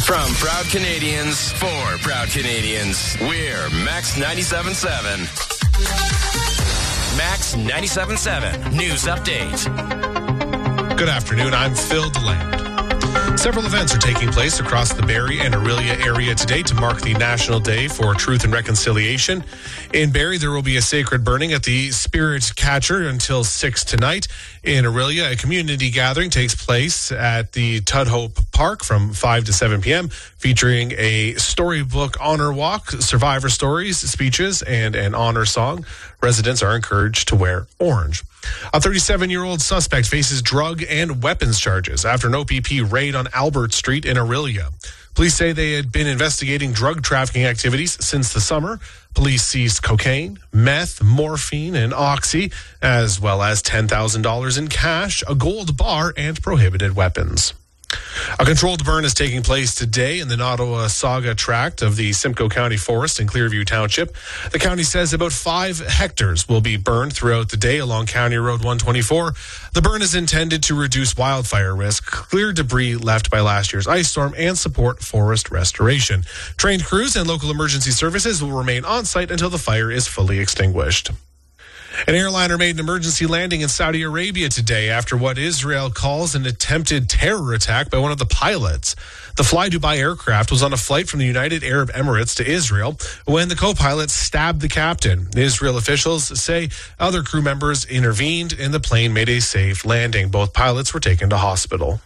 From Proud Canadians, for Proud Canadians, we're Max 97.7. Max 97.7 News Update. Good afternoon, I'm Phil DeLand. Several events are taking place across the Barrie and Orillia area today to mark the National Day for Truth and Reconciliation. In Barrie, there will be a sacred burning at the Spirit Catcher until 6 tonight. In Orillia, a community gathering takes place at the Tudhope Park from 5 to 7 p.m., featuring a storybook honor walk, survivor stories, speeches, and an honor song. Residents are encouraged to wear orange. A 37-year-old suspect faces drug and weapons charges after an OPP raid on Albert Street in Orillia. Police say they had been investigating drug trafficking activities since the summer. Police seized cocaine, meth, morphine, and oxy, as well as $10,000 in cash, a gold bar, and prohibited weapons. A controlled burn is taking place today in the Nottawasaga tract of the Simcoe County Forest in Clearview Township. The county says about 5 hectares will be burned throughout the day along County Road 124. The burn is intended to reduce wildfire risk, clear debris left by last year's ice storm, and support forest restoration. Trained crews and local emergency services will remain on site until the fire is fully extinguished. An airliner made an emergency landing in Saudi Arabia today after what Israel calls an attempted terror attack by one of the pilots. The Fly Dubai aircraft was on a flight from the United Arab Emirates to Israel when the co-pilot stabbed the captain. Israel officials say other crew members intervened and the plane made a safe landing. Both pilots were taken to hospital.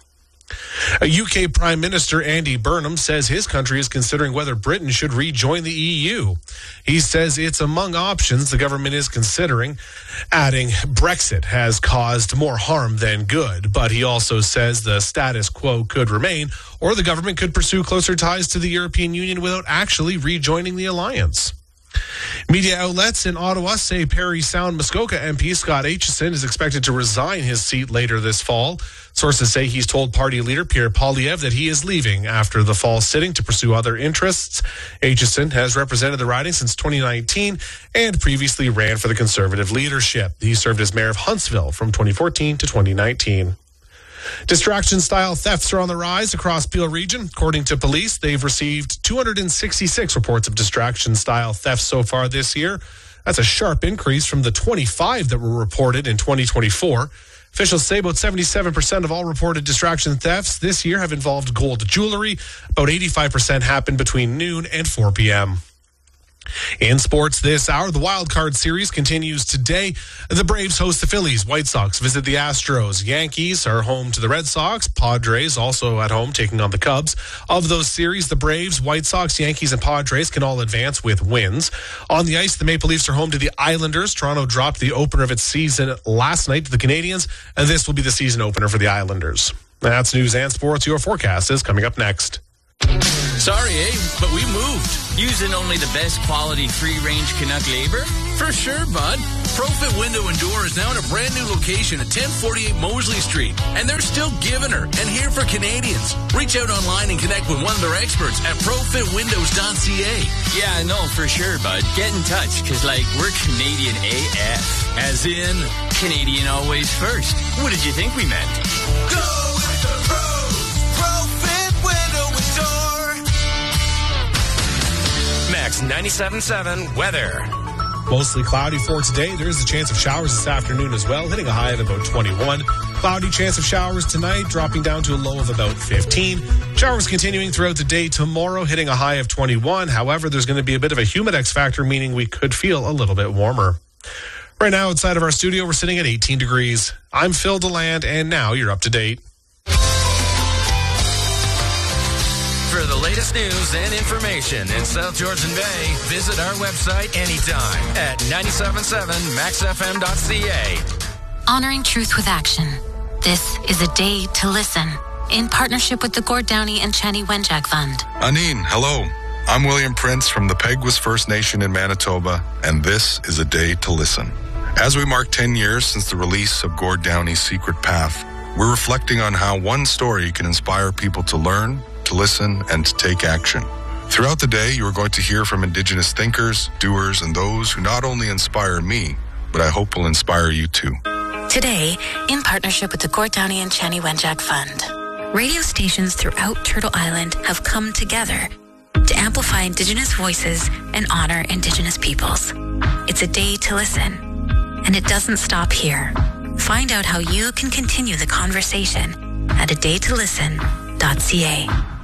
A UK Prime Minister, Andy Burnham, says his country is considering whether Britain should rejoin the EU. He says it's among options the government is considering, adding Brexit has caused more harm than good. But he also says the status quo could remain, or the government could pursue closer ties to the European Union without actually rejoining the alliance. Media outlets in Ottawa say Parry Sound Muskoka MP Scott Aitchison is expected to resign his seat later this fall. Sources say he's told party leader Pierre Poilievre that he is leaving after the fall sitting to pursue other interests. Aitchison has represented the riding since 2019 and previously ran for the Conservative leadership. He served as mayor of Huntsville from 2014 to 2019. Distraction-style thefts are on the rise across Peel Region. According to police, they've received 266 reports of distraction-style thefts so far this year. That's a sharp increase from the 25 that were reported in 2024. Officials say about 77% of all reported distraction thefts this year have involved gold jewelry. About 85% happened between noon and 4 p.m. In sports this hour, the Wild Card Series continues today. The Braves host the Phillies. White Sox visit the Astros. Yankees are home to the Red Sox. Padres also at home taking on the Cubs. Of those series, the Braves, White Sox, Yankees, and Padres can all advance with wins. On the ice, the Maple Leafs are home to the Islanders. Toronto dropped the opener of its season last night to the Canadiens, and this will be the season opener for the Islanders. That's news and sports. Your forecast is coming up next. Sorry, but we moved. Using only the best quality free-range Canuck labor? For sure, bud. Profit Window and Door is now in a brand new location at 1048 Moseley Street. And they're still giving her and here for Canadians. Reach out online and connect with one of their experts at profitwindows.ca. Yeah, no, for sure, bud. Get in touch, because, we're Canadian AF. As in, Canadian always first. What did you think we meant? Go with the pros. Profit Window and Door. Max 97.7 weather. Mostly cloudy for today. There is a chance of showers this afternoon as well, hitting a high of about 21. Cloudy chance of showers tonight, dropping down to a low of about 15. Showers continuing throughout the day tomorrow, hitting a high of 21. However, there's going to be a bit of a humidex factor, meaning we could feel a little bit warmer. Right now, outside of our studio, we're sitting at 18 degrees. I'm Phil DeLand, and now you're up to date. For the latest news and information in South Georgian Bay, visit our website anytime at 977maxfm.ca. Honoring truth with action. This is a day to listen. In partnership with the Gord Downey and Chani Wenjack Fund. Aneen, hello. I'm William Prince from the Peguis First Nation in Manitoba, and this is a day to listen. As we mark 10 years since the release of Gord Downey's Secret Path, we're reflecting on how one story can inspire people to learn, to listen, and to take action. Throughout the day, you are going to hear from Indigenous thinkers, doers, and those who not only inspire me, but I hope will inspire you too. Today, in partnership with the Gord Downey and Chani Wenjack Fund. radio stations throughout Turtle Island have come together to amplify Indigenous voices and honor Indigenous peoples. It's a day to listen, and it doesn't stop here. Find out how you can continue the conversation at adaytolisten.ca.